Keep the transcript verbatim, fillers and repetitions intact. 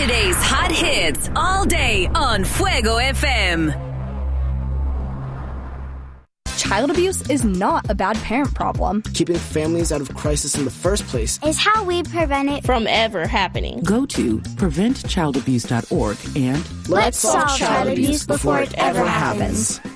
Today's hot hits all day on Fuego F M. Child abuse is not a bad parent problem. Keeping families out of crisis in the first place is how we prevent it from ever happening. Go to prevent child abuse dot org and let's solve child abuse before it ever happens.